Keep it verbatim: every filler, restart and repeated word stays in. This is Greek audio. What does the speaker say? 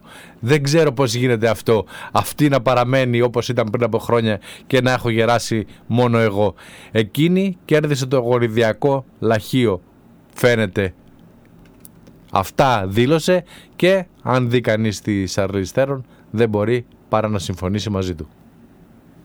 Δεν ξέρω πώς γίνεται αυτό. Αυτή να παραμένει όπως ήταν πριν από χρόνια και να έχω γεράσει μόνο εγώ. Εκείνη κέρδισε το γοριδιακό λαχείο, φαίνεται. Αυτά δήλωσε και αν δει κανείς της αριστερών δεν μπορεί παρά να συμφωνήσει μαζί του.